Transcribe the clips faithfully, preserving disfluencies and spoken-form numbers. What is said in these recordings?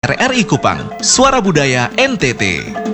R R I Kupang, Suara Budaya N T T.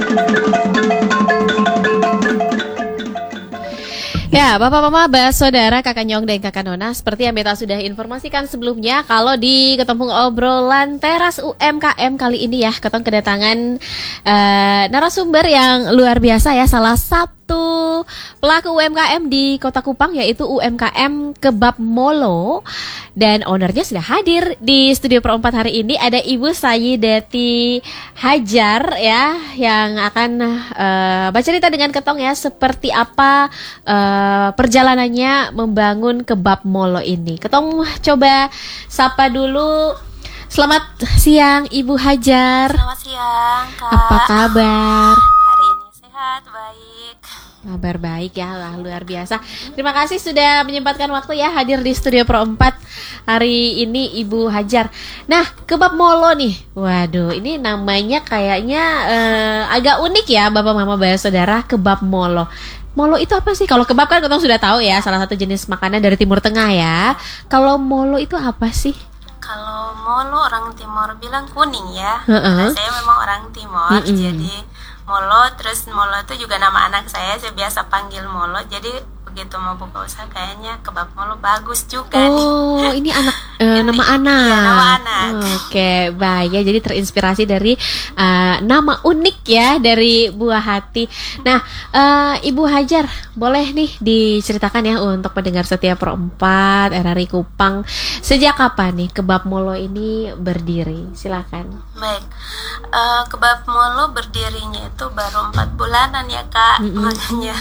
Ya, Bapak Mama, Mbak Saudara, Kakak Nyong dan Kakak Nona, seperti yang Beta sudah informasikan sebelumnya, kalau di Ketempung Obrolan Teras U M K M kali ini ya, ketong kedatangan uh, narasumber yang luar biasa ya, salah satu pelaku U M K M di Kota Kupang, yaitu U M K M Kebab Molo. Dan ownernya sudah hadir di studio perempat hari ini. Ada Ibu Sayyidati Hajar ya, yang akan uh, bercerita dengan ketong ya, seperti apa uh, perjalanannya membangun Kebab Molo ini. Ketong coba sapa dulu. Selamat siang Ibu Hajar. Selamat siang Kak. Apa kabar? Hari ini sehat, baik. Kabar baik ya, wah, luar biasa. Terima kasih sudah menyempatkan waktu ya hadir di studio Pro empat hari ini Ibu Hajar. Nah, Kebab Molo nih, waduh ini namanya kayaknya eh, agak unik ya Bapak Mama Mbak Saudara, Kebab Molo. Molo itu apa sih? Kalau kebab kan kita sudah tahu ya, salah satu jenis makanan dari Timur Tengah ya. Kalau molo itu apa sih? Kalau molo orang Timur bilang kuning ya. Uh-uh. Karena saya memang orang Timur, Mm-mm. jadi molo, terus molo itu juga nama anak saya, saya biasa panggil molo. Jadi begitu mau buka usaha kayaknya Kebab Molo bagus juga nih. Oh, ini anak eh, nama anak. Iya, nama anak. Oke, baik ya. Jadi terinspirasi dari eh, nama unik ya dari buah hati. Nah, eh, Ibu Hajar, boleh nih diceritakan ya untuk pendengar setia Pro empat R R I Kupang, sejak kapan nih Kebab Molo ini berdiri? Silakan. Baik, eh, Kebab Molo berdirinya itu baru empat bulanan ya Kak. Mm-mm. Makanya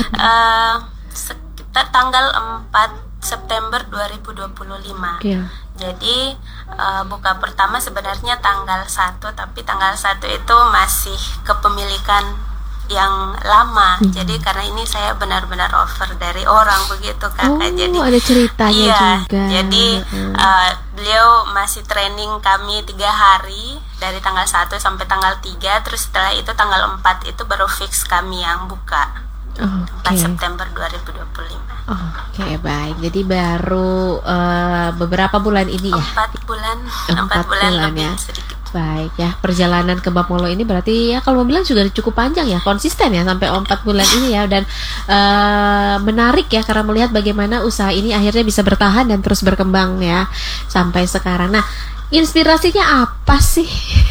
eh, sekitar tanggal empat September dua ribu dua puluh lima. Iya. Jadi uh, buka pertama sebenarnya tanggal satu, tapi tanggal satu itu masih kepemilikan yang lama. Hmm. Jadi karena ini saya benar-benar offer dari orang begitu Kakak. Oh, Jadi ada ceritanya iya, juga. jadi Hmm. uh, beliau masih training kami tiga hari dari tanggal satu sampai tanggal tiga. Terus setelah itu tanggal empat itu baru fix kami yang buka. Oh, empat oke. September dua ribu dua puluh lima. Oh, Oke, baik. Jadi baru eh, beberapa bulan ini ya. Empat bulan, Empat empat bulan, bulan lebih ya. sedikit. Baik ya, perjalanan Kebab Molo ini berarti ya kalau mau bilang juga cukup panjang ya, konsisten ya sampai empat bulan ini ya, dan eh, menarik ya karena melihat bagaimana usaha ini akhirnya bisa bertahan dan terus berkembang ya sampai sekarang. Nah, inspirasinya apa sih?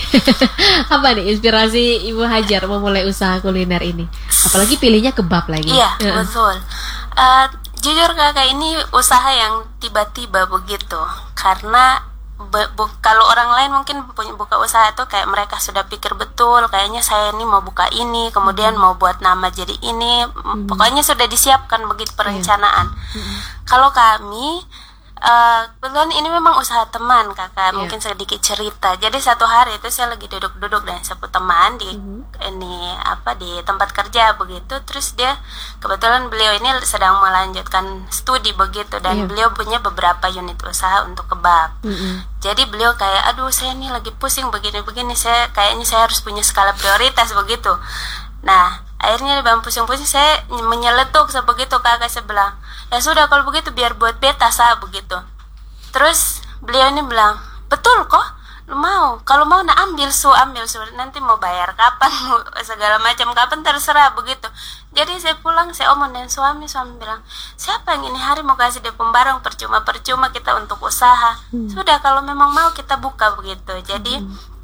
Apa nih inspirasi Ibu Hajar memulai usaha kuliner ini? Apalagi pilihnya kebab lagi. Iya, Heeh. betul. Eh, jujur Kakak, ini usaha yang tiba-tiba begitu. Karena be- bu- kalau orang lain mungkin punya buka usaha itu kayak mereka sudah pikir betul, kayaknya saya ini mau buka ini, kemudian mau buat nama jadi ini, Hmm. pokoknya sudah disiapkan begitu perencanaan. Hmm. Kalau kami eh, kebetulan ini memang usaha teman Kakak, Iya. mungkin sedikit cerita. Jadi satu hari itu saya lagi duduk-duduk dengan satu teman di Mhm. ini apa di tempat kerja begitu. Terus dia kebetulan beliau ini sedang melanjutkan studi begitu, dan Iya. beliau punya beberapa unit usaha untuk kebab. Mm-mm. Jadi beliau kayak, aduh saya nih lagi pusing begini-begini, saya kayaknya saya harus punya skala prioritas begitu. Nah, akhirnya bang pusing-pusing saya menyeletuk sebegitu Kakak, saya bilang, ya sudah kalau begitu biar buat beta sah begitu. Terus beliau ini bilang, betul kok, lu mau, kalau mau nak ambil su, ambil su, nanti mau bayar kapan, mau segala macam kapan terserah begitu. Jadi saya pulang, saya omong dengan suami, suami bilang, siapa yang ini hari mau kasih dia pembarang, percuma-percuma kita untuk usaha. Hmm. Sudah kalau memang mau kita buka begitu. Jadi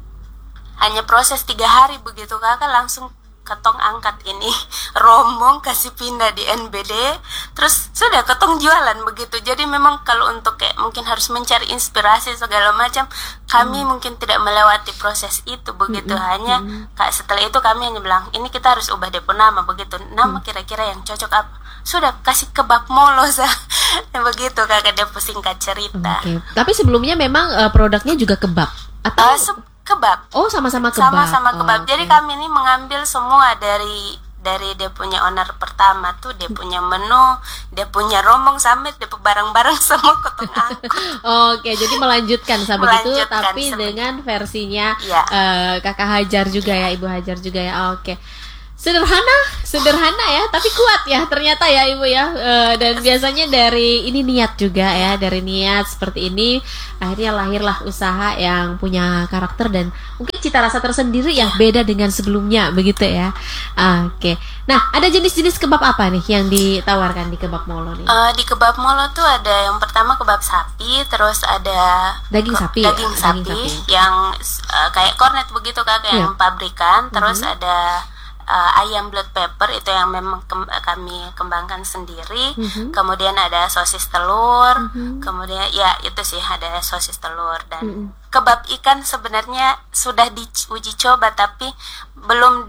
hanya proses tiga hari begitu Kakak, langsung ketong angkat ini rombong kasih pindah di N B D, terus sudah ketong jualan begitu. Jadi memang kalau untuk kayak mungkin harus mencari inspirasi segala macam, kami mungkin tidak melewati proses itu begitu. Mm-mm. Hanya Mm-mm. Kak, setelah itu kami hanya bilang ini kita harus ubah depo nama begitu, nama kira-kira yang cocok apa, sudah kasih Kebab Molo sah. Begitu Kakak, depo singkat cerita. Oke. Tapi sebelumnya memang eh, produknya juga kebab atau Eh, se- kebab oh sama-sama kebab. sama-sama kebab. Oh, Jadi oke. kami ini mengambil semua dari dari dia punya owner pertama tuh, dia punya menu, dia punya rombong sampai dia barang-barang semua ketong angkut. Oke, jadi melanjutkan sama gitu, Melanjutkan tapi seperti- dengan versinya Iya. eh, Kakak Hajar juga ya, Ibu Hajar juga ya. Oke. Sederhana, sederhana ya, tapi kuat ya ternyata ya Ibu ya. E, dan biasanya dari ini niat juga ya, dari niat seperti ini akhirnya lahirlah usaha yang punya karakter dan mungkin cita rasa tersendiri yang beda dengan sebelumnya begitu ya. Oke. Nah, ada jenis-jenis kebab apa nih yang ditawarkan di Kebab Molo nih? Uh, di Kebab Molo tuh ada yang pertama kebab sapi, terus ada daging sapi, daging ya? sapi, Daging sapi yang uh, kayak kornet begitu Kak, kayak Iya. yang pabrikan, terus Mhm. ada uh, ayam black pepper itu yang memang kem- kami kembangkan sendiri. Mhm. Kemudian ada sosis telur, Mhm. kemudian ya itu sih ada sosis telur dan Mhm. kebab ikan sebenarnya sudah diuji coba tapi belum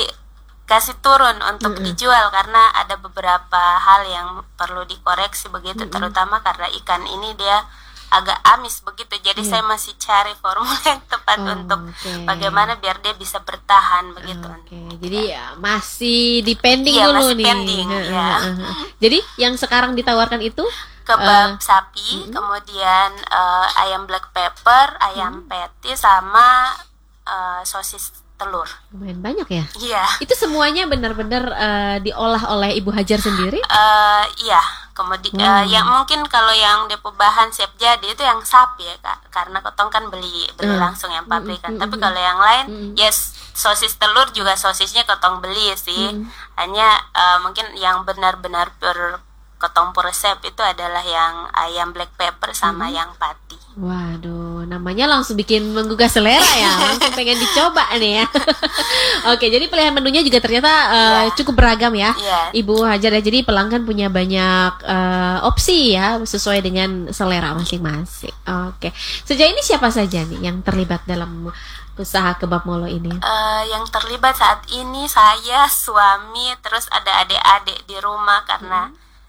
dikasih turun untuk Mhm. dijual karena ada beberapa hal yang perlu dikoreksi begitu, Mhm. terutama karena ikan ini dia agak amis begitu, jadi Iya. saya masih cari formula yang tepat Oh, untuk oke. bagaimana biar dia bisa bertahan begitu. Oke, jadi ya, masih dipending Iya, dulu masih nih. pending, Heeh, ya. heeh, heeh. Jadi yang sekarang ditawarkan itu Kebab Eh, sapi, mm-mm. kemudian eh, ayam black pepper, ayam patty sama eh, sosis telur. lumayan banyak ya. Iya. Itu semuanya benar-benar eh, diolah oleh Ibu Hajar sendiri? Eh iya, kemudian Wow. yang mungkin kalau yang depo bahan siap jadi itu yang sapi ya Kak, karena Kotong kan beli beli Hmm. langsung yang pabrikan. Mm-mm, Tapi mm-mm. kalau yang lain, Mm-mm. yes sosis telur juga sosisnya Kotong beli sih. Mm. Hanya eh, mungkin yang benar-benar per Kotong per resep itu adalah yang ayam black pepper sama Mm. yang patty. Waduh, namanya langsung bikin menggugah selera ya, langsung pengen dicoba nih ya. Oke, jadi pilihan menunya juga ternyata eh, Iya. cukup beragam ya, Iya. Ibu Hajar ya. Jadi pelanggan punya banyak eh, opsi ya, sesuai dengan selera masing-masing. Oke, sejauh ini siapa saja nih yang terlibat dalam usaha Kebab Molo ini? Eh, yang terlibat saat ini saya, suami, terus ada adik-adik di rumah karena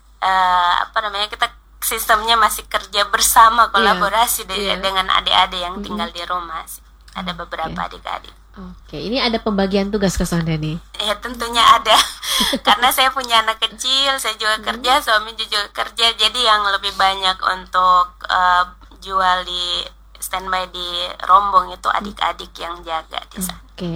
eh, apa namanya kita sistemnya masih kerja bersama kolaborasi de- iya. dengan adik-adik yang Mm-mm. tinggal di rumah sih. Ada beberapa Oke. adik-adik. Oke, ini ada pembagian tugas ke Sonda nih. Ya tentunya ada karena saya punya anak kecil, saya juga kerja, suami juga kerja, jadi yang lebih banyak untuk eh, jual di standby di rombong itu adik-adik yang jaga di sana. Oke,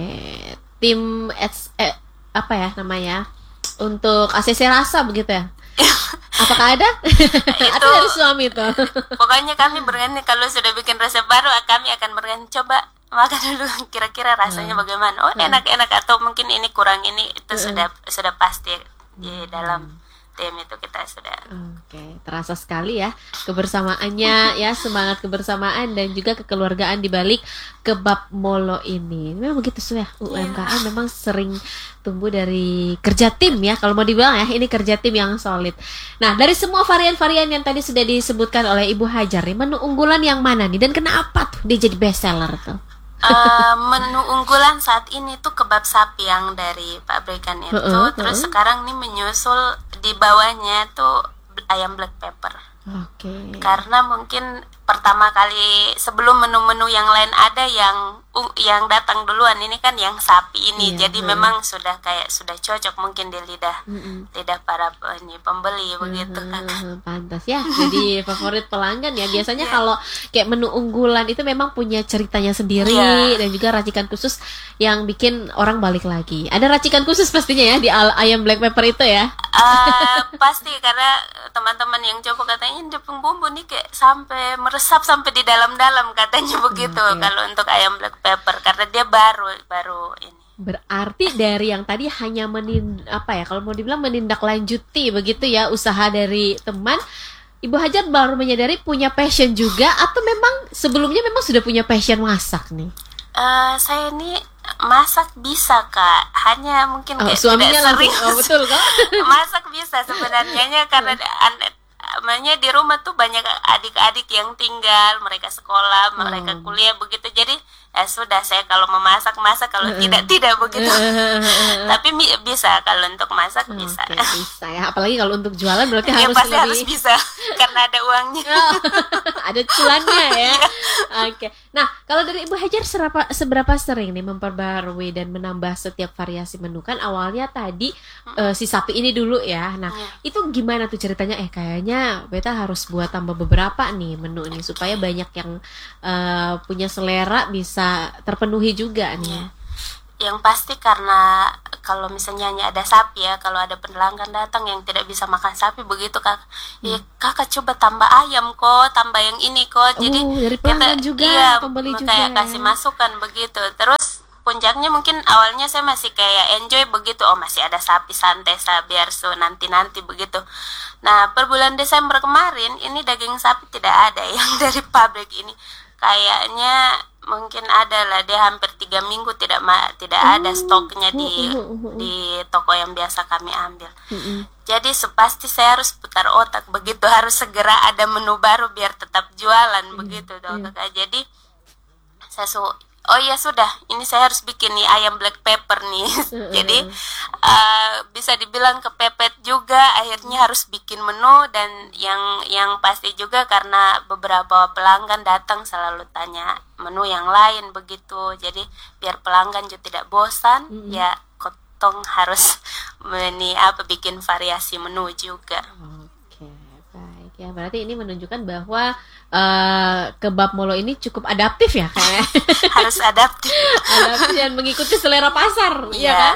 tim ets- eh, apa ya namanya? Untuk A C C rasa begitu ya? Apakah ada? Atau dari suami tuh? Pokoknya kami berani kalau sudah bikin resep baru, kami akan berani coba makan dulu kira-kira rasanya bagaimana. Oh, enak-enak atau mungkin ini kurang ini, itu sudah sudah pasti di dalam tim itu kita sudah. Oke, terasa sekali ya kebersamaannya ya, semangat kebersamaan dan juga kekeluargaan di balik Kebab Molo ini. Memang begitu sih ya, U M K M memang sering tumbuh dari kerja tim ya, kalau mau dibilang ya, ini kerja tim yang solid. Nah, dari semua varian-varian yang tadi sudah disebutkan oleh Ibu Hajar nih, menu unggulan yang mana nih dan kenapa tuh dia jadi best seller tuh? Eh, menu unggulan saat ini tuh kebab sapi yang dari pabrikan itu. Heeh, Terus heeh. sekarang nih menyusul di bawahnya tuh ayam black pepper. Oke. Karena mungkin pertama kali sebelum menu-menu yang lain ada yang uh, yang datang duluan ini kan yang sapi ini. Iya, Jadi heeh. memang sudah kayak sudah cocok mungkin di lidah Mm-mm. lidah para pe- ini pembeli begitu kan. Hmm, pantas ya jadi favorit pelanggan ya. Biasanya Iya. kalau kayak menu unggulan itu memang punya ceritanya sendiri Iya. dan juga racikan khusus yang bikin orang balik lagi. Ada racikan khusus pastinya ya di al- ayam black pepper itu ya. Eh, pasti karena teman-teman yang coba katanya ini bumbu nih kayak sampai meresap sampai di dalam-dalam katanya begitu Oke. kalau untuk ayam black pepper karena dia baru baru ini. Berarti dari yang tadi hanya menin apa ya, kalau mau dibilang menindaklanjuti begitu ya usaha dari teman, Ibu Hajar baru menyadari punya passion juga atau memang sebelumnya memang sudah punya passion masak nih? Eh, saya ini masak bisa Kak, hanya mungkin Oh, kayak suaminya tidak langsung sering. oh, betul kok. Masak bisa sebenarnya karena an- namanya di rumah tuh banyak adik-adik yang tinggal, mereka sekolah, mereka Oh. kuliah begitu. Jadi ya sudah saya kalau memasak masak, kalau tidak tidak begitu. Tapi mi- bisa kalau untuk masak bisa. Oke, bisa ya. Apalagi kalau untuk jualan berarti Ya harus pasti lebih harus bisa karena ada uangnya. Oh, ada cuannya ya. Oke. Nah, kalau dari Ibu Hajar seberapa seberapa sering nih memperbarui dan menambah setiap variasi menu? Kan awalnya tadi eh, si sapi ini dulu ya. Nah, Iya. itu gimana tuh ceritanya? Eh, kayaknya Beta harus buat tambah beberapa nih menu ini supaya banyak yang eh, punya selera bisa terpenuhi juga nih. Iya. yang pasti karena kalau misalnya hanya ada sapi ya, kalau ada pelanggan datang yang tidak bisa makan sapi begitu kak, Hmm. ya kakak coba tambah ayam kok, tambah yang ini kok. Jadi Oh, dari pelanggan juga, iya, pembeli juga kayak ya. kasih masukan begitu. Terus puncaknya mungkin awalnya saya masih kayak enjoy begitu, oh masih ada sapi santai saya biar so nanti nanti begitu. Nah per bulan Desember kemarin ini daging sapi tidak ada yang dari pabrik ini, kayaknya mungkin ada lah, dia hampir tiga minggu tidak ma- tidak ada stoknya di di toko yang biasa kami ambil. Mm-mm. Jadi sepasti saya harus putar otak begitu, harus segera ada menu baru biar tetap jualan begitu dong iya. kakak. Jadi saya su oh ya sudah, ini saya harus bikin nih ayam black pepper nih. Jadi uh, bisa dibilang kepepet juga, akhirnya harus bikin menu. Dan yang yang pasti juga karena beberapa pelanggan datang selalu tanya menu yang lain begitu, jadi biar pelanggan juga tidak bosan, Mm-mm. ya kotong harus ini apa bikin variasi menu juga. Oke, baik ya. Berarti ini menunjukkan bahwa eh, kebab Molo ini cukup adaptif ya, kayak Harus adaptif. adaptif dan mengikuti selera pasar, ya Iya. kan?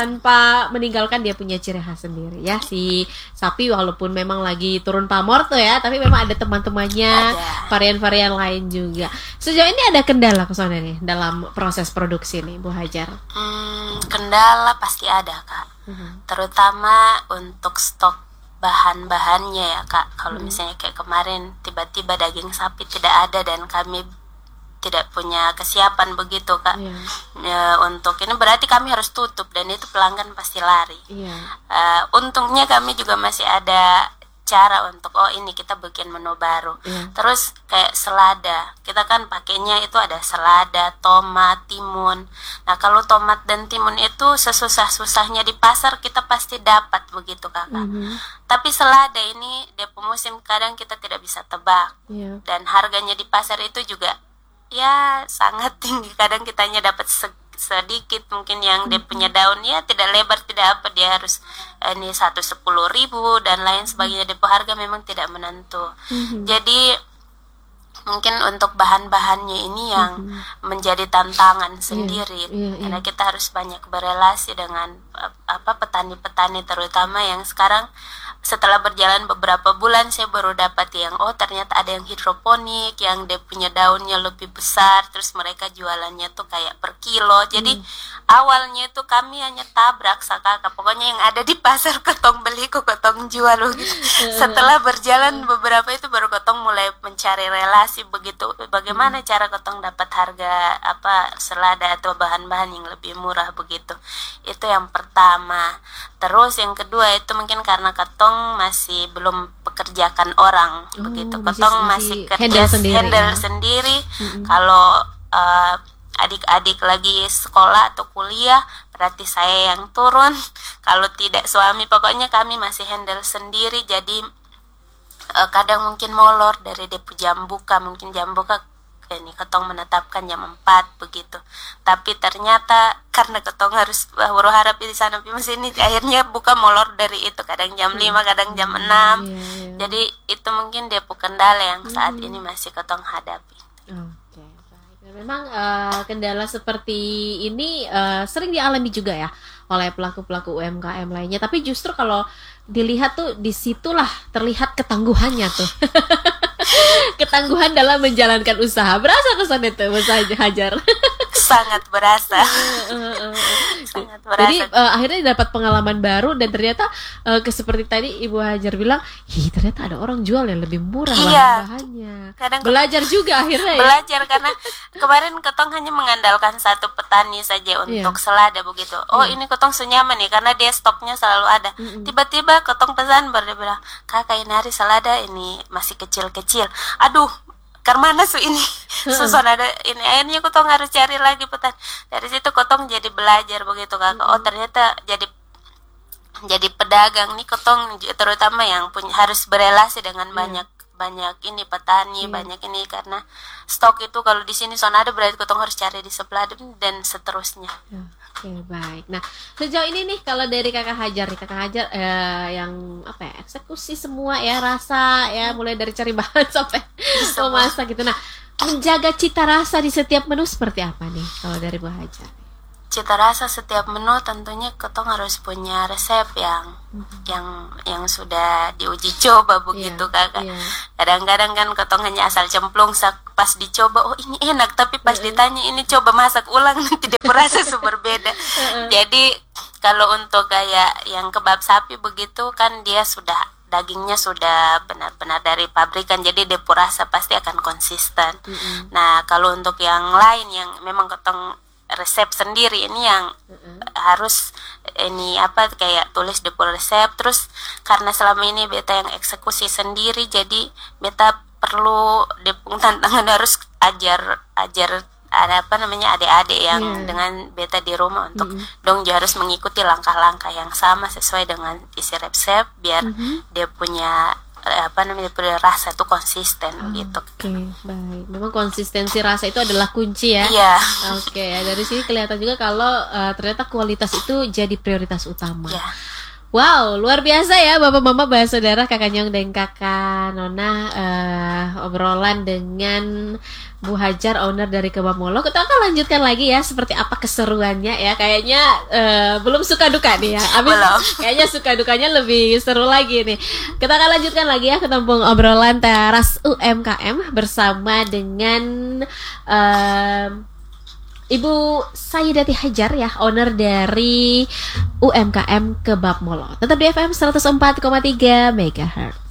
Tanpa meninggalkan dia punya ciri khas sendiri ya. Si sapi walaupun memang lagi turun pamor tuh ya, tapi memang ada teman-temannya, Ada. varian-varian lain juga. Sejauh ini ada kendala kesana nih dalam proses produksi nih, Bu Hajar? Hmm, kendala pasti ada kak, Mhm. terutama untuk stok bahan-bahannya ya kak. Kalau misalnya kayak kemarin tiba-tiba daging sapi tidak ada dan kami tidak punya kesiapan begitu kak. Iya, Ya, untuk ini berarti kami harus tutup dan itu pelanggan pasti lari. iya. Eh, untungnya kami juga masih ada cara untuk oh ini kita bikin menu baru. Iya. Terus kayak selada, kita kan pakainya itu ada selada, tomat, timun. Nah kalau tomat dan timun itu sesusah-susahnya di pasar kita pasti dapat begitu kakak. Mhm. Tapi selada ini dia musim kadang kita tidak bisa tebak, Iya. dan harganya di pasar itu juga ya sangat tinggi. Kadang kita hanya dapat se- sedikit, mungkin yang dia punya daun ya tidak lebar tidak apa, dia harus eh, ini satu sepuluh ribu dan lain sebagainya. Depo harga memang tidak menentu. Mhm. Jadi mungkin untuk bahan-bahannya ini yang menjadi tantangan sendiri, iya, iya. karena kita harus banyak berelasi dengan eh, apa petani-petani, terutama yang sekarang setelah berjalan beberapa bulan saya baru dapat yang oh ternyata ada yang hidroponik yang dia punya daunnya lebih besar, terus mereka jualannya tuh kayak per kilo. Jadi awalnya itu kami hanya tabrak sakaka, pokoknya yang ada di pasar kotong beli kok kotong jual. Setelah berjalan beberapa itu baru kotong mulai mencari relasi begitu, bagaimana cara kotong dapat harga apa selada atau bahan-bahan yang lebih murah begitu. Itu yang pertama. Terus yang kedua itu mungkin karena kotong masih belum pekerjakan orang Oh, begitu. masih- Kotong masih masih, kerja handle sendiri handle ya. sendiri. Kalau eh, adik-adik lagi sekolah atau kuliah berarti saya yang turun. Kalau tidak suami, pokoknya kami masih handle sendiri. Jadi eh, kadang mungkin molor dari depo jam buka, mungkin jam buka ini ketong menetapkan jam empat begitu, tapi ternyata karena ketong harus huru harap di sana di sini, akhirnya buka molor dari itu, kadang jam lima kadang jam enam. Iya, iya. Jadi itu mungkin depo kendala yang saat ini masih ketong hadapi. Oke, baik. Dan memang eh, kendala seperti ini eh, sering dialami juga ya oleh pelaku-pelaku U M K M lainnya. Tapi justru kalau dilihat tuh disitulah terlihat ketangguhannya tuh. Ketangguhan dalam menjalankan usaha. Berasa kesan itu, Mas Hajar. Sangat berasa. Sangat berasa. Jadi eh, akhirnya dapat pengalaman baru dan ternyata eh, ke seperti tadi Ibu Hajar bilang, "Ih, ternyata ada orang jual yang lebih murah Iya. bahan-bahannya." Kadang- Belajar juga akhirnya ya. Belajar karena kemarin ketong hanya mengandalkan satu petani saja untuk Iya. selada begitu. Oh ini ketong senyaman nih karena dia stoknya selalu ada. Tiba-tiba ketong pesan baru dia bilang, kakak ini hari selada ini masih kecil-kecil. Aduh, karena su ini susun ada ini, akhirnya ketong harus cari lagi petani. Dari situ ketong jadi belajar begitu kakak. Oh ternyata jadi jadi pedagang nih ketong, terutama yang punya harus berelasi dengan banyak banyak ini petani, banyak ini, karena stok itu kalau di sini son ada berarti ketong harus cari di sebelah dan seterusnya. Oke, baik. Nah, sejauh ini nih kalau dari Kakak Hajar nih, Kakak Hajar eh, yang apa ya, eksekusi semua ya, rasa ya, mulai dari cari bahan sampai memasak gitu. Nah, menjaga cita rasa di setiap menu seperti apa nih kalau dari Bu Hajar? cita rasa setiap menu tentunya ketong harus punya resep yang mm-hmm. yang yang sudah diuji coba begitu yeah, kakak. Yeah. Kadang-kadang kan ketong hanya asal cemplung pas dicoba, oh ini enak, tapi pas mm-hmm. ditanya ini coba masak ulang nanti dia rasa berbeda. Mm-hmm. Jadi kalau untuk kayak yang kebab sapi begitu kan dia sudah dagingnya sudah benar-benar dari pabrikan, jadi depo rasa pasti akan konsisten. Mm-hmm. Nah kalau untuk yang lain yang memang ketong resep sendiri ini yang mm-hmm. harus ini apa kayak tulis depo resep. Terus karena selama ini beta yang eksekusi sendiri, jadi beta perlu depung tantangan harus ajar ajar ada apa namanya adik-adik yang yeah. dengan beta di rumah untuk mm-hmm. dong juga harus mengikuti langkah-langkah yang sama sesuai dengan isi resep biar mm-hmm. dia punya apa namanya punya rasa itu konsisten oh, gitu. Oke, okay, baik. Memang konsistensi rasa itu adalah kunci ya. Iya. Oke, okay, dari sini kelihatan juga kalau uh, ternyata kualitas itu jadi prioritas utama. Iya. Wow, luar biasa ya Bapak Mama, Mbak Saudara, Kakak Nyong dan Kakak Nona, uh, obrolan dengan Bu Hajar, owner dari Kebab Molo. Kita akan lanjutkan lagi ya seperti apa keseruannya ya. Kayaknya uh, belum suka duka nih ya. Abis, belum. Kayaknya suka dukanya lebih seru lagi nih. Kita akan lanjutkan lagi ya ketempung obrolan teras U M K M bersama dengan uh, Ibu Sayyidati Hajar ya, owner dari U M K M Kebab Molo. Tetap di F M seratus empat koma tiga megahertz.